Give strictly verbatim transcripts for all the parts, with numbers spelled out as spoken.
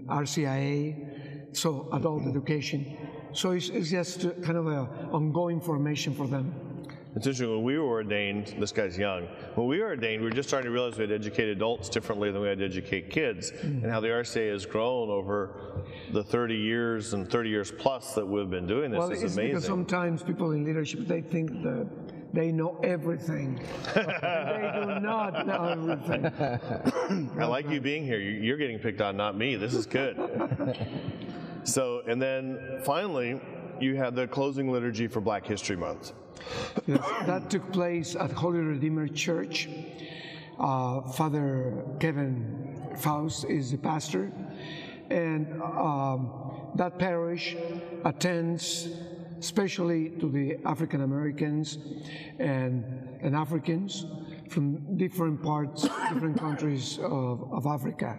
R C I A, so adult education. So it's, it's just kind of an ongoing formation for them. It's interesting, when we were ordained, this guy's young, when we were ordained, we were just starting to realize we had to educate adults differently than we had to educate kids, mm. and how the R C A has grown over the thirty years and thirty years plus that we've been doing this well, is it's amazing. Because sometimes people in leadership, they think that they know everything. And they do not know everything. I like you being here. You're getting picked on, not me. This is good. So, and then finally, you had the closing liturgy for Black History Month. Yes, that took place at Holy Redeemer Church. Uh, Father Kevin Faust is the pastor, and um, that parish attends especially to the African Americans and, and Africans from different parts, different countries of, of Africa.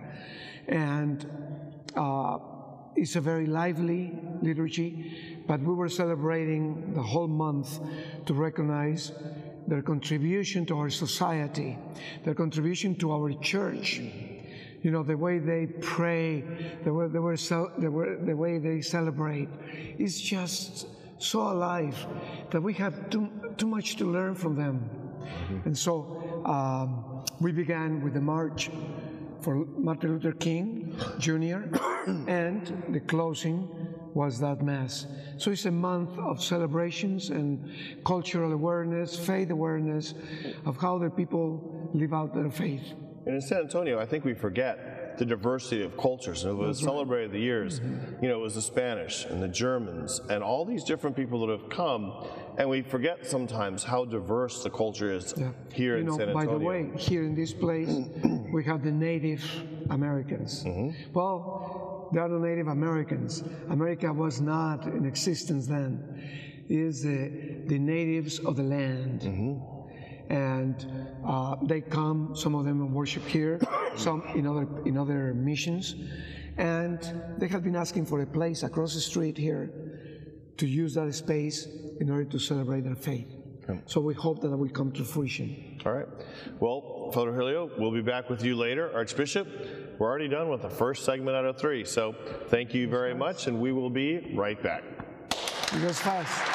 And uh, it's a very lively liturgy, but we were celebrating the whole month to recognize their contribution to our society, their contribution to our church. You know, the way they pray, the way they, were the way, the way they celebrate, is just so alive that we have too, too much to learn from them. Mm-hmm. And so um, we began with the march for Martin Luther King Junior and the closing was that Mass. So it's a month of celebrations and cultural awareness, faith awareness of how the people live out their faith. And in San Antonio, I think we forget the diversity of cultures. And it was That's celebrated right. the years. Mm-hmm. You know, it was the Spanish and the Germans and all these different people that have come, and we forget sometimes how diverse the culture is yeah. here you in know, San Antonio. By the way, here in this place, we have the Native Americans. Mm-hmm. Well, they are the Native Americans. America was not in existence then. It is the, the natives of the land. Mm-hmm. And uh, they come, some of them worship here, some in other, in other missions. And they have been asking for a place across the street here to use that space in order to celebrate their faith. Okay. So we hope that that will come to fruition. All right. Well, Father Helio, we'll be back with you later. Archbishop, we're already done with the first segment out of three. So thank you very much, and we will be right back. It goes fast.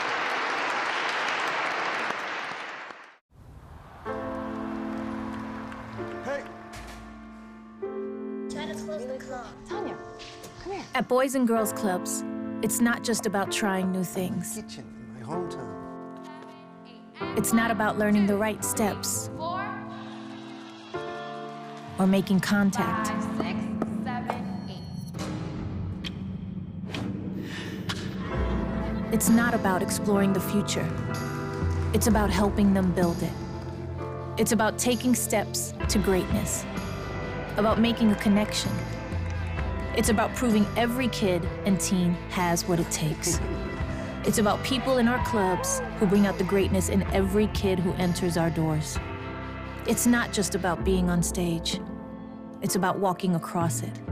At Boys and Girls Clubs, it's not just about trying new things. Kitchen in my hometown. It's not about learning the right steps or making contact. Five, six, seven, eight. It's not about exploring the future. It's about helping them build it. It's about taking steps to greatness, about making a connection. It's about proving every kid and teen has what it takes. It's about people in our clubs who bring out the greatness in every kid who enters our doors. It's not just about being on stage. It's about walking across it.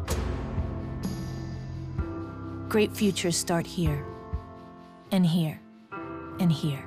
Great futures start here, and here, and here.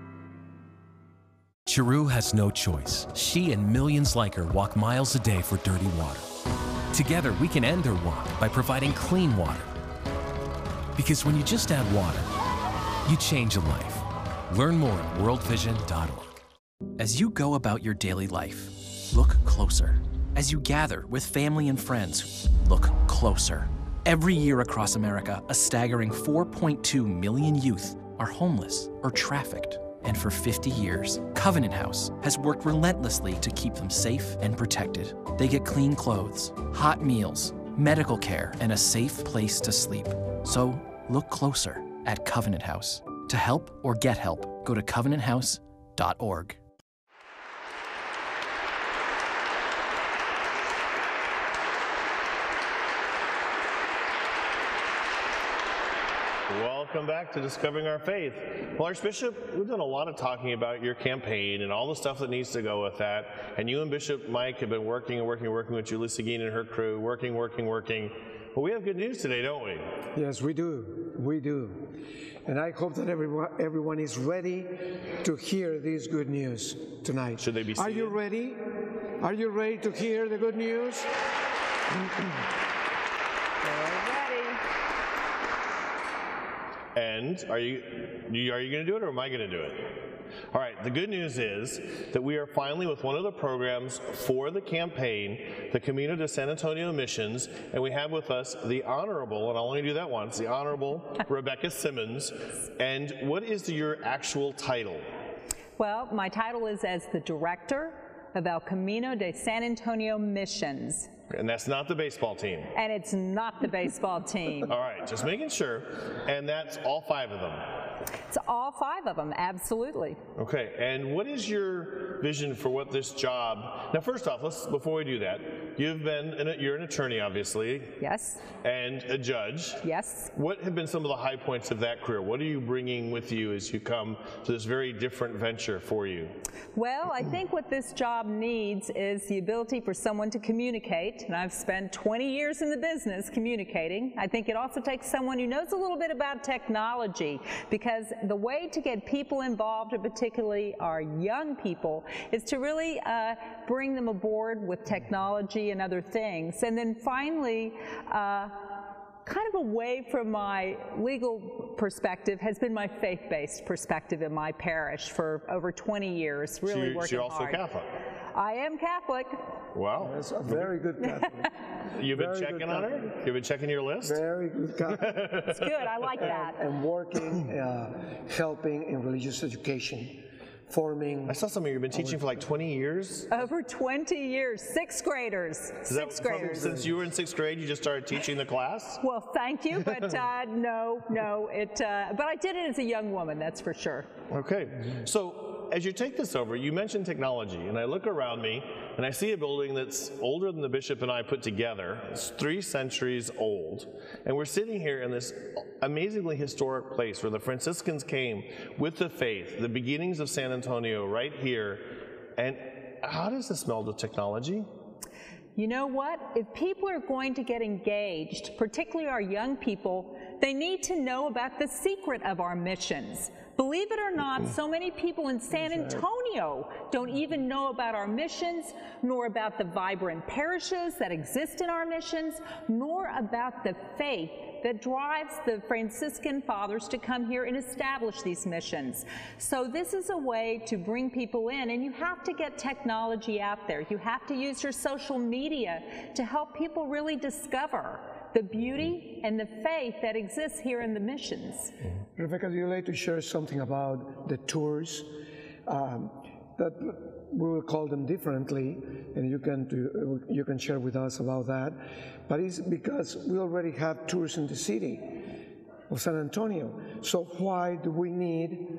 Chiru has no choice. She and millions like her walk miles a day for dirty water. Together, we can end her walk by providing clean water. Because when you just add water, you change a life. Learn more at world vision dot org. As you go about your daily life, look closer. As you gather with family and friends, look closer. Every year across America, a staggering four point two million youth are homeless or trafficked. And for fifty years, Covenant House has worked relentlessly to keep them safe and protected. They get clean clothes, hot meals, medical care, and a safe place to sleep. So look closer at Covenant House. To help or get help, go to covenant house dot org. Welcome back to Discovering Our Faith. Well, Archbishop, we've done a lot of talking about your campaign and all the stuff that needs to go with that. And you and Bishop Mike have been working and working and working with Julie Seguin and her crew, working, working, working. Well, we have good news today, don't we? Yes, we do. We do. And I hope that everyone, everyone is ready to hear this good news tonight. Should they be seated? Are you ready? Are you ready to hear the good news? And are you, you are you going to do it, or am I going to do it? All right, the good news is that we are finally with one of the programs for the campaign, the Camino de San Antonio Missions, and we have with us the Honorable, and I'll only do that once, the Honorable Rebecca Simmons. And what is your actual title? Well, my title is as the Director of El Camino de San Antonio Missions. And that's not the baseball team. And it's not the baseball team. All right, just making sure. And that's all five of them. It's all five of them, absolutely. Okay, and what is your vision for what this job? Now, first off, let's before we do that, you've been an, you're an attorney, obviously. Yes. And a judge. Yes. What have been some of the high points of that career? What are you bringing with you as you come to this very different venture for you? Well, I think what this job needs is the ability for someone to communicate, and I've spent twenty years in the business communicating. I think it also takes someone who knows a little bit about technology, because the way to get people involved, and particularly our young people, is to really uh, bring them aboard with technology and other things. And then finally, uh, kind of away from my legal perspective has been my faith-based perspective in my parish for over twenty years, really so you're, working so you're also hard. Catholic? I am Catholic. Wow. That's a very good Catholic. You've been Very checking good on her? You've been checking your list? Very good Catholic. It's good, I like that. And, and working, uh, helping in religious education, forming. I saw something you've been teaching for like twenty years? Over twenty years, sixth graders, Is that sixth from- graders. Since you were in sixth grade, you just started teaching the class? Well, thank you, but uh, no, no, it, uh, but I did it as a young woman, that's for sure. Okay, so as you take this over, you mentioned technology, and I look around me, and I see a building that's older than the bishop and I put together. It's three centuries old, and we're sitting here in this amazingly historic place where the Franciscans came with the faith, the beginnings of San Antonio right here, and how does this meld with technology? You know what? If people are going to get engaged, particularly our young people, they need to know about the secret of our missions. Believe it or not, so many people in San Antonio don't even know about our missions, nor about the vibrant parishes that exist in our missions, nor about the faith that drives the Franciscan fathers to come here and establish these missions. So this is a way to bring people in, and you have to get technology out there. You have to use your social media to help people really discover the beauty and the faith that exists here in the missions. Rebecca, do you like to share something about the tours? Um, that we will call them differently, and you can do, you can share with us about that. But it's because we already have tours in the city of San Antonio. So why do we need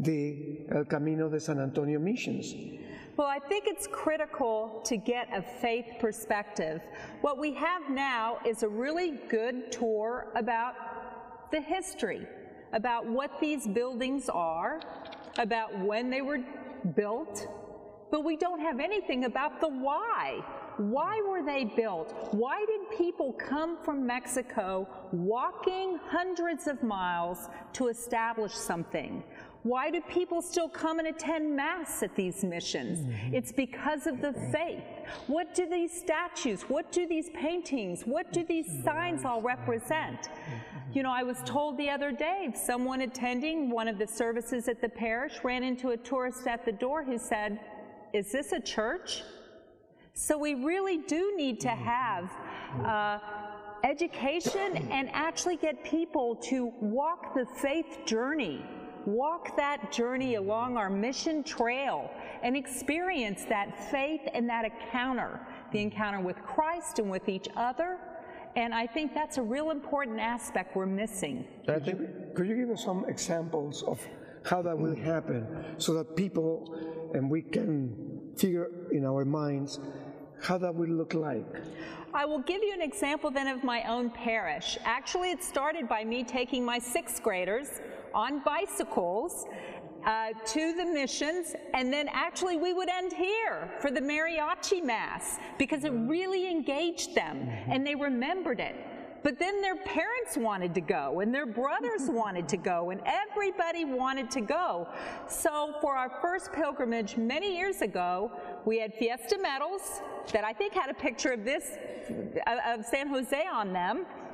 the El Camino de San Antonio missions? Well, I think it's critical to get a faith perspective. What we have now is a really good tour about the history, about what these buildings are, about when they were built, but we don't have anything about the why. Why were they built? Why did people come from Mexico walking hundreds of miles to establish something? Why do people still come and attend Mass at these missions? Mm-hmm. It's because of the faith. What do these statues, what do these paintings, what do these signs all represent? You know, I was told the other day, someone attending one of the services at the parish ran into a tourist at the door who said, "Is this a church?" So we really do need to have uh, education and actually get people to walk the faith journey. Walk that journey along our mission trail and experience that faith and that encounter, the encounter with Christ and with each other. And I think that's a real important aspect we're missing. Could you, could you give us some examples of how that will happen so that people, and we can figure in our minds how that will look like? I will give you an example then of my own parish. Actually, it started by me taking my sixth graders on bicycles uh, to the missions, and then actually we would end here for the mariachi mass because it really engaged them and they remembered it. But then their parents wanted to go, and their brothers wanted to go, and everybody wanted to go. So for our first pilgrimage many years ago, we had Fiesta medals that I think had a picture of this, of San Jose on them.